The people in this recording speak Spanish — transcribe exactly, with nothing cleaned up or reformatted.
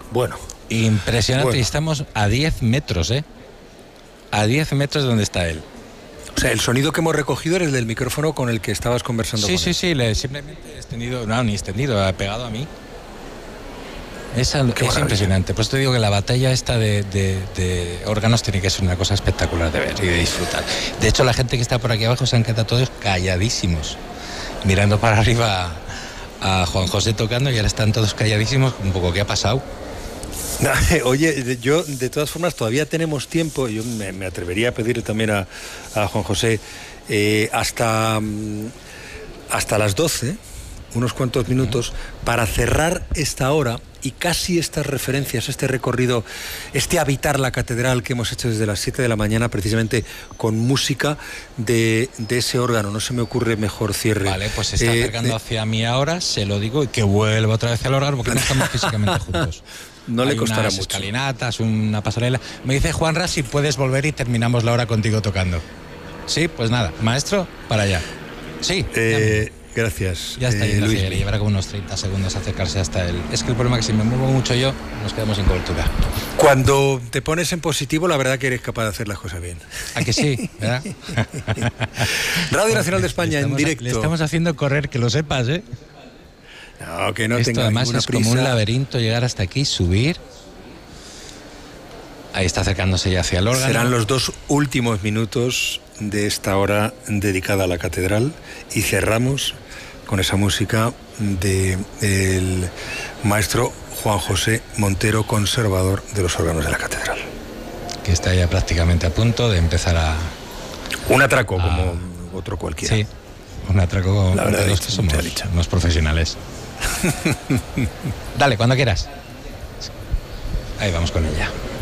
Bueno. Impresionante. Bueno. Y estamos a diez metros, ¿eh? A diez metros de donde está él. O sea, el sonido que hemos recogido es el del micrófono con el que estabas conversando Sí, con sí, él. sí, le, simplemente he extendido, no, ni extendido, ha pegado a mí. Es, es impresionante. Pues te digo que la batalla esta de, de, de órganos tiene que ser una cosa espectacular de ver y de disfrutar. De hecho, la gente que está por aquí abajo se han quedado todos calladísimos, mirando para arriba a, a Juan José tocando, y ahora están todos calladísimos, un poco, ¿qué ha pasado? Oye, yo de todas formas todavía tenemos tiempo. Yo me, me atrevería a pedirle también a, a Juan José eh, hasta, hasta las doce, unos cuantos minutos, para cerrar esta hora y casi estas referencias, este recorrido, este habitar la catedral que hemos hecho desde las siete de la mañana, precisamente con música de, de ese órgano. No se me ocurre mejor cierre. Vale, pues se está eh, acercando eh, hacia mí ahora, se lo digo, y que vuelva otra vez al órgano, porque no estamos físicamente juntos. No le Hay costará unas mucho. escalinatas, una pasarela. Me dice Juanra si puedes volver y terminamos la hora contigo tocando. Sí, pues nada, maestro, para allá. Sí, eh, gracias. Ya está, eh, ya Luis. Le llevará como unos treinta segundos acercarse hasta él. Es que el problema es que si me muevo mucho yo, nos quedamos sin cobertura. Cuando te pones en positivo, la verdad que eres capaz de hacer las cosas bien. ¿A que sí? ¿Verdad? Radio Nacional de España estamos, en directo. Le estamos haciendo correr, que lo sepas, ¿eh? No, que no Esto tenga además ninguna es prisa. como un laberinto, llegar hasta aquí, subir. Ahí está acercándose ya hacia el órgano. Serán los dos últimos minutos de esta hora dedicada a la catedral y cerramos con esa música del maestro Juan José Montero, conservador de los órganos de la catedral. Que está ya prácticamente a punto de empezar a... Un atraco a... como otro cualquiera. Sí, un atraco la verdad de los dicho, que somos unos profesionales. Dale, cuando quieras. Ahí vamos con ella.